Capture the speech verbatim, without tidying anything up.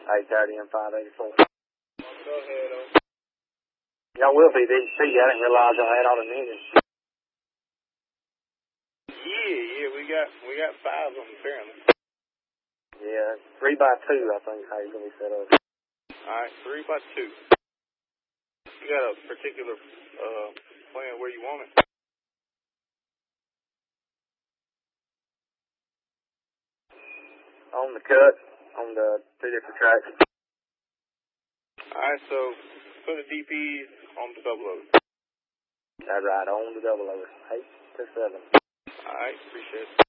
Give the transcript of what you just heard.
eight thirty and five eighty-four. Go ahead, uh. Y'all will be D C. I didn't realize y'all had all the engines. Yeah, yeah, we got we got five of them apparently. Yeah, three by two, I think, how you're gonna be set up. Alright, three by two. You got a particular uh plan where you want it? On the cut, on the two different tracks. Alright, so put the D Ps on the double O. That's right, on the double O. Eight to seven. Alright, appreciate it.